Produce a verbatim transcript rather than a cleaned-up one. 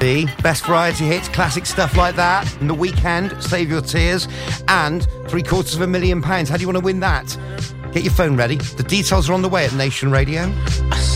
The best variety hits, classic stuff like that. In the weekend, Save Your Tears, and three quarters of a million pounds. How do you want to win that? Get your phone ready. The details are on the way at Nation Radio.